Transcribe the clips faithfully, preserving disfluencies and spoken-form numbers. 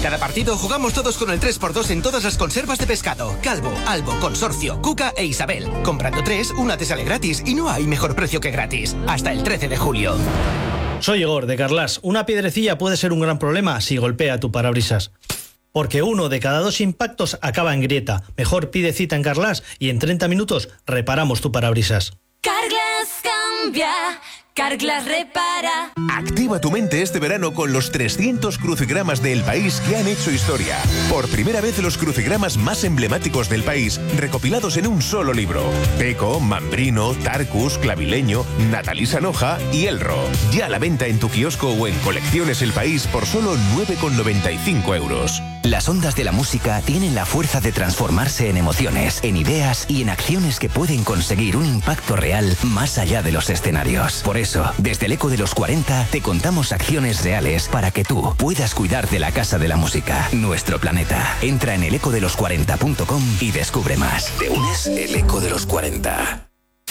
cada partido jugamos todos con el tres por dos en todas las conservas de pescado. Calvo, Albo, Consorcio, Cuca e Isabel. Comprando tres, una te sale gratis y no hay mejor precio que gratis. Hasta el trece de julio. Soy Igor, de Carlas. Una piedrecilla puede ser un gran problema si golpea tu parabrisas. Porque uno de cada dos impactos acaba en grieta. Mejor pide cita en Carlas y en treinta minutos reparamos tu parabrisas. Carglass cambia, Carglass repara. Activa tu mente este verano con los trescientos crucigramas del país que han hecho historia. Por primera vez los crucigramas más emblemáticos del país recopilados en un solo libro. Peco, Mambrino, Tarcus, Clavileño, Natalí Sanoja y Elro. Ya a la venta en tu kiosco o en Colecciones El País por solo nueve con noventa y cinco euros. Las ondas de la música tienen la fuerza de transformarse en emociones, en ideas y en acciones que pueden conseguir un impacto real más allá de los escenarios. Por eso, desde el Eco de los cuarenta te contamos acciones reales para que tú puedas cuidar de la Casa de la Música, nuestro planeta. Entra en el eco de los cuarenta punto com y descubre más. ¿Te unes? El Eco de los cuarenta.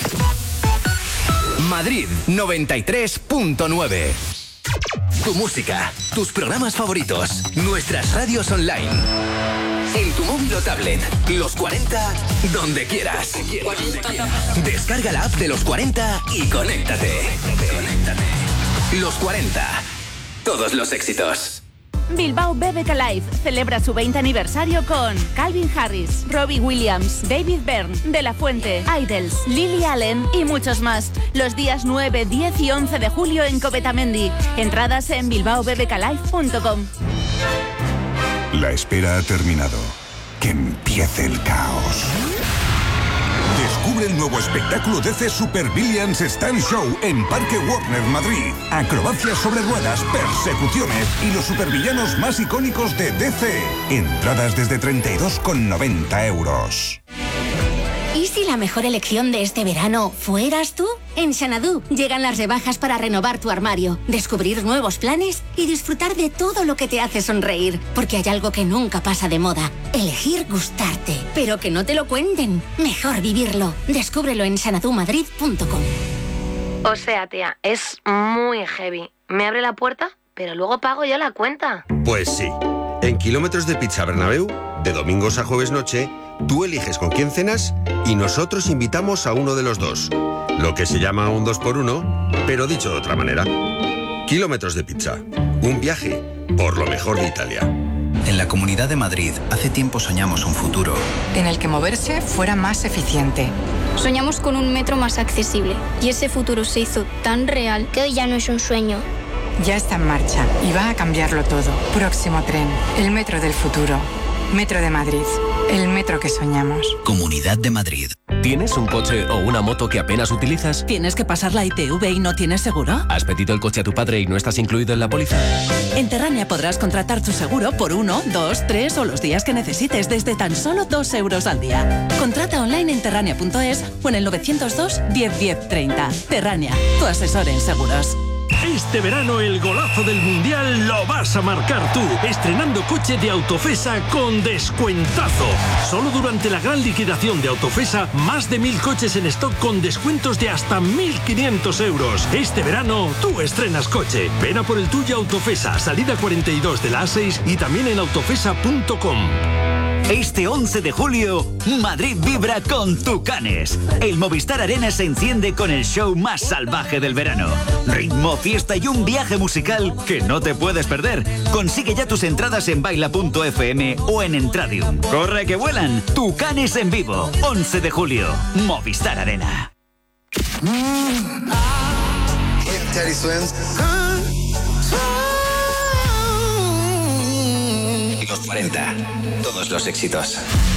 Madrid noventa y tres punto nueve. Tu música, tus programas favoritos, nuestras radios online. En tu móvil o tablet, Los cuarenta, donde quieras. Descarga la app de Los cuarenta y conéctate. Los cuarenta, todos los éxitos. Bilbao B B K Live celebra su veinte aniversario con Calvin Harris, Robbie Williams, David Byrne, De La Fuente, Idols, Lily Allen y muchos más. Los días nueve, diez y once de julio en Covetamendi. Entradas en bilbao b b k live punto com. La espera ha terminado. Que empiece el caos. Descubre el nuevo espectáculo D C Super Villains Stunt Show en Parque Warner Madrid. Acrobacias sobre ruedas, persecuciones y los supervillanos más icónicos de D C. Entradas desde treinta y dos con noventa euros. ¿Y si la mejor elección de este verano fueras tú? En Xanadu llegan las rebajas para renovar tu armario, descubrir nuevos planes y disfrutar de todo lo que te hace sonreír. Porque hay algo que nunca pasa de moda: elegir gustarte. Pero que no te lo cuenten. Mejor vivirlo. Descúbrelo en xanadu madrid punto com. O sea, tía, es muy heavy. Me abre la puerta, pero luego pago yo la cuenta. Pues sí. En Kilómetros de Pizza Bernabéu, de domingos a jueves noche, tú eliges con quién cenas y nosotros invitamos a uno de los dos. Lo que se llama un dos por uno, pero dicho de otra manera. Kilómetros de Pizza. Un viaje por lo mejor de Italia. En la Comunidad de Madrid, hace tiempo soñamos un futuro en el que moverse fuera más eficiente. Soñamos con un metro más accesible y ese futuro se hizo tan real que hoy ya no es un sueño. Ya está en marcha y va a cambiarlo todo. Próximo tren, el metro del futuro. Metro de Madrid, el metro que soñamos. Comunidad de Madrid. ¿Tienes un coche o una moto que apenas utilizas? ¿Tienes que pasar la I T V y no tienes seguro? ¿Has pedido el coche a tu padre y no estás incluido en la póliza? En Terrania podrás contratar tu seguro por uno, dos, tres o los días que necesites desde tan solo dos euros al día. Contrata online en terrania punto es o en el novecientos dos, diez, diez, treinta. Terrania, tu asesor en seguros. Este verano el golazo del Mundial lo vas a marcar tú, estrenando coche de Autofesa con descuentazo. Solo durante la gran liquidación de Autofesa, más de mil coches en stock con descuentos de hasta mil quinientos euros. Este verano tú estrenas coche. Ven a por el tuyo Autofesa, salida cuarenta y dos de la A seis y también en autofesa punto com. Este once de julio, Madrid vibra con Tucanes. El Movistar Arena se enciende con el show más salvaje del verano. Ritmo, fiesta y un viaje musical que no te puedes perder. Consigue ya tus entradas en baila punto f m o en Entradium. ¡Corre que vuelan! Tucanes en vivo, once de julio, Movistar Arena. Los cuarenta, todos los éxitos.